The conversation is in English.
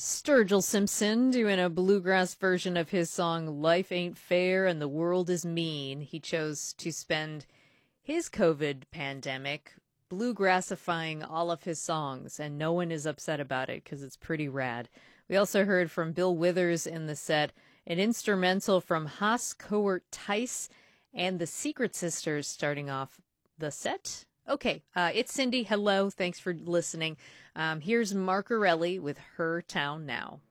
Sturgill Simpson doing a bluegrass version of his song Life Ain't Fair and the World is Mean. He chose to spend his COVID pandemic bluegrassifying all of his songs, and no one is upset about it because it's pretty rad. We also heard from Bill Withers in the set, an instrumental from Haas Coert Tice and the Secret Sisters starting off the set. Okay, it's Cindy. Hello. Thanks for listening. Here's Marcarelli with Her Town Now.